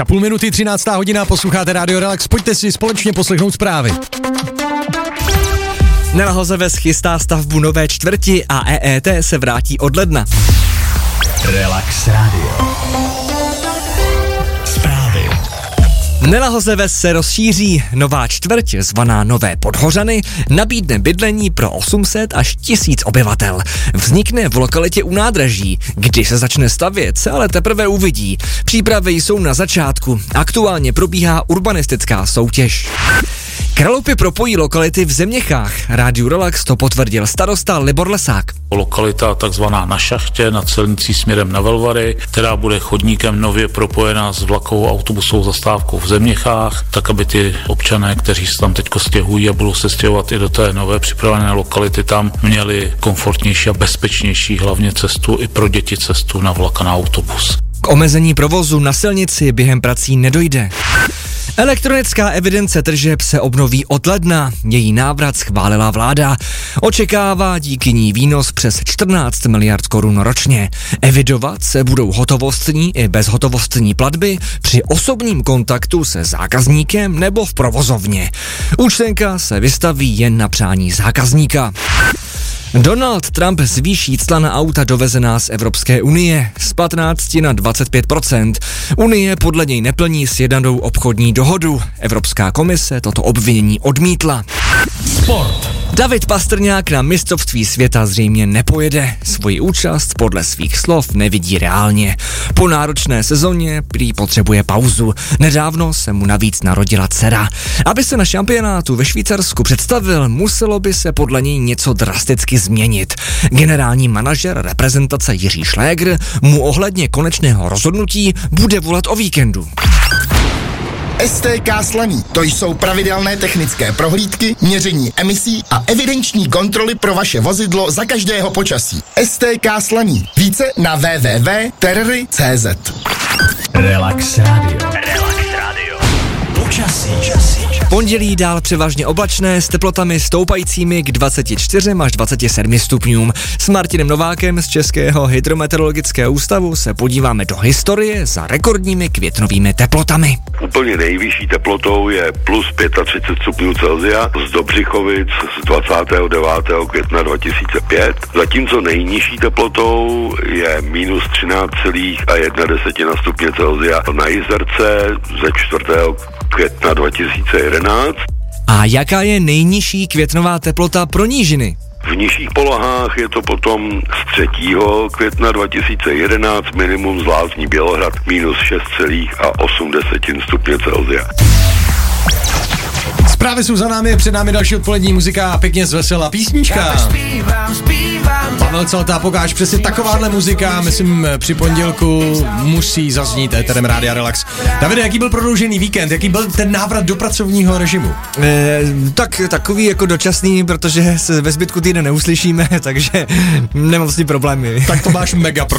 Za půl minuty 13. hodina posloucháte Radio Relax. Pojďte si společně poslechnout zprávy. Nela Hozeves chystá stavbu nové čtvrti a EET se vrátí od ledna. Relax Radio. Zprávy. Nela Hozeves se rozšíří. Nová čtvrť, zvaná Nové Podhořany, nabídne bydlení pro 800 až 1000 obyvatel. Vznikne v lokalitě u nádraží. Kdy se začne stavět, se ale teprve uvidí. Přípravy jsou na začátku. Aktuálně probíhá urbanistická soutěž. Kralupy propojí lokality v Zeměchách. Rádiu Relax to potvrdil starosta Libor Lesák. Lokalita takzvaná na šachtě nad silnicí směrem na Velvary, která bude chodníkem nově propojená s vlakovou autobusovou zastávkou v Zeměchách, tak aby ty občané, kteří se tam teďko stěhují a budou se stěhovat i do té nové připravené lokality, tam měli komfortnější a bezpečnější hlavně cestu i pro děti cestu na vlak a na autobus. K omezení provozu na silnici během prací nedojde. Elektronická evidence tržeb se obnoví od ledna. Její návrat schválila vláda. Očekává díky ní výnos přes 14 miliard korun ročně. Evidovat se budou hotovostní i bezhotovostní platby při osobním kontaktu se zákazníkem nebo v provozovně. Účtenka se vystaví jen na přání zákazníka. Donald Trump zvýší cla na auta dovezená z Evropské unie z 15 na 25%. Unie podle něj neplní sjednanou obchodní dohodu. Evropská komise toto obvinění odmítla. Sport. David Pastrňák na mistrovství světa zřejmě nepojede. Svoji účast podle svých slov nevidí reálně. Po náročné sezóně prý potřebuje pauzu. Nedávno se mu navíc narodila dcera. Aby se na šampionátu ve Švýcarsku představil, muselo by se podle něj něco drasticky změnit. Generální manažer reprezentace Jiří Šlégr mu ohledně konečného rozhodnutí bude volat o víkendu. STK Slaný. To jsou pravidelné technické prohlídky, měření emisí a evidenční kontroly pro vaše vozidlo za každého počasí. STK Slaný. Více na www.terry.cz. Relax Radio. Relax Radio. Počasí. Pondělí dál převážně oblačné s teplotami stoupajícími k 24 až 27 stupňům. S Martinem Novákem z Českého hydrometeorologického ústavu se podíváme do historie za rekordními květnovými teplotami. Úplně nejvyšší teplotou je plus 35 stupňů Celsia z Dobřichovic z 29. května 2005, zatímco nejnižší teplotou je minus 13,1 stupně Celsia na Jizerce ze 4. května 2011. A jaká je nejnižší květnová teplota pro nížiny? V nižších polohách je to potom z 3. května 2011 minimum z Lázní Bělohrad minus 6,8 stupně Celsia. Zprávy jsou za námi, před námi další odpolední muzika a pěkně zveselá písnička. Pavel Celtápokáč, přesně takováhle muzika, myslím, při pondělku musí zaznít éterem Rádia Relax. Davide, jaký byl prodloužený víkend, jaký byl ten návrat do pracovního režimu? Takový jako dočasný, protože se ve zbytku týdne neuslyšíme, takže nemám s tím problémy. Tak to máš mega